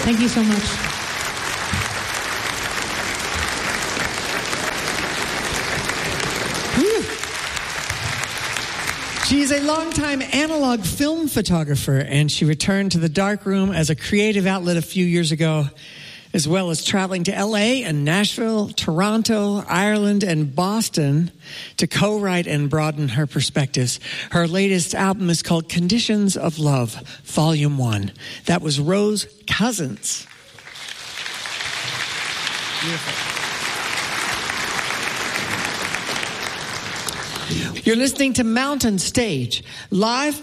Thank you so much. She is a longtime analog film photographer, and she returned to the darkroom as a creative outlet a few years ago, as well as traveling to LA and Nashville, Toronto, Ireland, and Boston to co-write and broaden her perspectives. Her latest album is called Conditions of Love, Volume 1. That was Rose Cousins. Beautiful. You're listening to Mountain Stage, live